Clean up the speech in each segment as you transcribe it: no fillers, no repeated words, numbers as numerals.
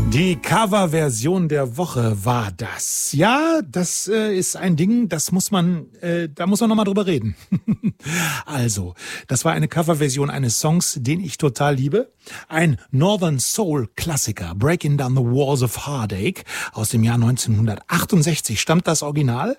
Die Coverversion der Woche war das. Ja, das ist ein Ding, da muss man noch mal drüber reden. Also, das war eine Coverversion eines Songs, den ich total liebe. Ein Northern Soul Klassiker, Breaking Down the Walls of Heartache, aus dem Jahr 1968 stammt das Original.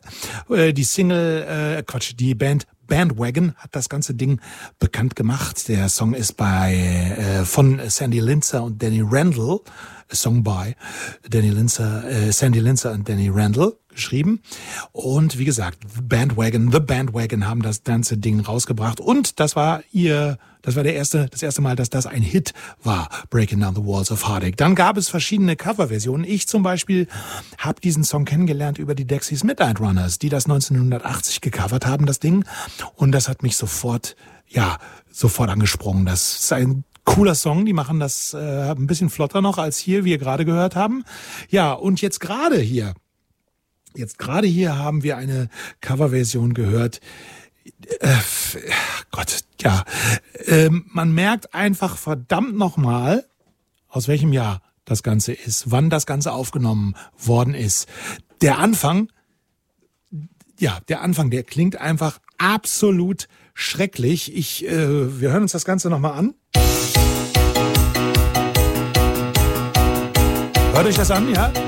Die Band Bandwagon hat das ganze Ding bekannt gemacht. Der Song ist von Sandy Linzer und Danny Randall, a Song by Sandy Linzer und Danny Randall geschrieben. Und wie gesagt, The Bandwagon haben das ganze Ding rausgebracht. Und das war das erste Mal, dass das ein Hit war, Breaking Down the Walls of Heartache. Dann gab es verschiedene Coverversionen. Ich zum Beispiel habe diesen Song kennengelernt über die Dexys Midnight Runners, die das 1980 gecovert haben, das Ding. Und das hat mich sofort angesprungen. Das ist ein cooler Song, die machen das ein bisschen flotter noch als hier, wie wir gerade gehört haben. Ja, und jetzt gerade hier haben wir eine Coverversion gehört. Man merkt einfach verdammt nochmal, aus welchem Jahr das Ganze ist, wann das Ganze aufgenommen worden ist. Der Anfang, der klingt einfach absolut schrecklich. Wir hören uns das Ganze nochmal an. Hört euch das an, ja?